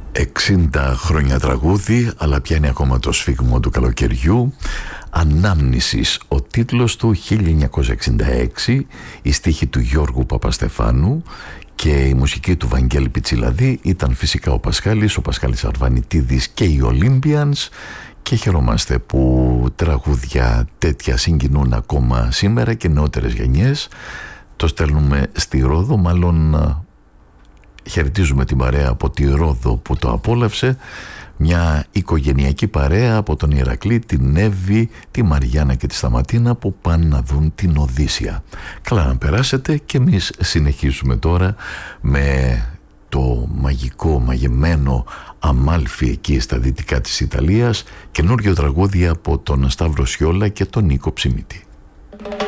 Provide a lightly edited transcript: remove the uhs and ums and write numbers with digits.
60 χρόνια τραγούδι, αλλά πιάνει ακόμα το σφίγμο του καλοκαιριού. Ανάμνησης ο τίτλος του, 1966, η στίχη του Γιώργου Παπαστεφάνου και η μουσική του Βαγγέλη Πιτσιλαδή. Ήταν φυσικά ο Πασχάλης Αρβανιτίδης και οι Olympians, και χαιρόμαστε που τραγούδια τέτοια συγκινούν ακόμα σήμερα και νεότερες γενιές. Το στέλνουμε στη Ρόδο, μάλλον χαιρετίζουμε την παρέα από τη Ρόδο που το απόλαυσε. Μια οικογενειακή παρέα από τον Ηρακλή, την Εύη, τη Μαριάννα και τη Σταματίνα που πάνε να δουν την Οδύσσια. Καλά να περάσετε, και εμείς συνεχίζουμε τώρα με το μαγεμένο Αμάλφι εκεί στα δυτικά της Ιταλίας. Καινούριο τραγούδι από τον Σταύρο Σιόλα και τον Νίκο Ψιμίτη.